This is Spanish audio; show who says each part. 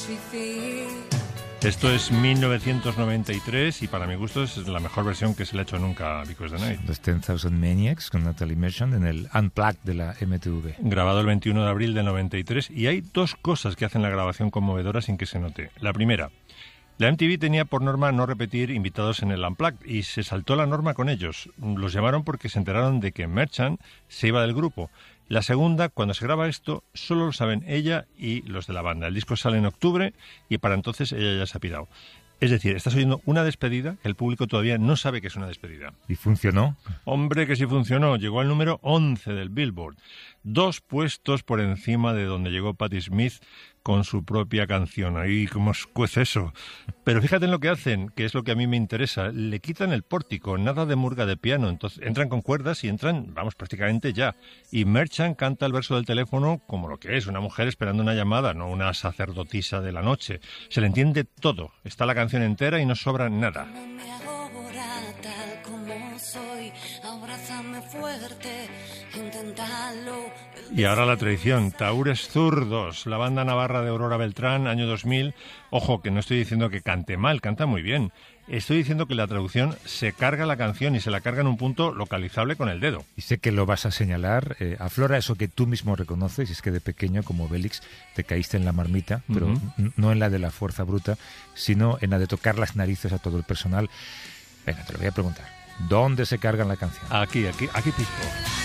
Speaker 1: Esto es 1993 y para mi gusto es la mejor versión que se le ha hecho nunca a Because the Night.
Speaker 2: Los 10,000 Maniacs con Natalie Merchant en el Unplugged de la MTV.
Speaker 1: Grabado el 21 de abril del 93 y hay dos cosas que hacen la grabación conmovedora sin que se note. La primera, la MTV tenía por norma no repetir invitados en el Unplugged y se saltó la norma con ellos. Los llamaron porque se enteraron de que Merchant se iba del grupo. La segunda, cuando se graba esto, solo lo saben ella y los de la banda. El disco sale en octubre y para entonces ella ya se ha pirado. Es decir, estás oyendo una despedida que el público todavía no sabe que es una despedida.
Speaker 2: ¿Y funcionó?
Speaker 1: Hombre, que sí funcionó. Llegó al número 11 del Billboard. 2 puestos por encima de donde llegó Patti Smith con su propia canción. Ahí, ¿cómo escuece eso? Pero fíjate en lo que hacen, que es lo que a mí me interesa. Le quitan el pórtico, nada de murga de piano. Entonces entran con cuerdas y entran, vamos, prácticamente ya. Y Merchant canta el verso del teléfono como lo que es, una mujer esperando una llamada, no una sacerdotisa de la noche. Se le entiende todo. Está la canción entera y no sobra nada. Y ahora la tradición, Tahúres Zurdos, la banda navarra de Aurora Beltrán, año 2000. Ojo, que no estoy diciendo que cante mal, canta muy bien. Estoy diciendo que la traducción se carga la canción y se la carga en un punto localizable con el dedo.
Speaker 2: Y sé que lo vas a señalar. Aflora eso que tú mismo reconoces, y es que de pequeño, como Bélix, te caíste en la marmita, pero no en la de la fuerza bruta, sino en la de tocar las narices a todo el personal. Venga, te lo voy a preguntar. ¿Dónde se carga la canción?
Speaker 1: Aquí mismo.